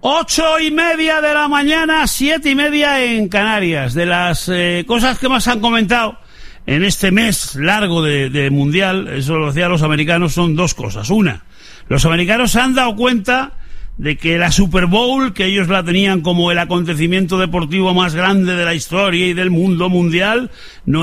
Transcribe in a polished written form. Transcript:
8:30 de la mañana, 7:30 en Canarias. De las cosas que más han comentado en este mes largo de Mundial, eso lo decían los americanos, son dos cosas. Una, los americanos se han dado cuenta de que la Super Bowl, que ellos la tenían como el acontecimiento deportivo más grande de la historia y del mundo mundial, no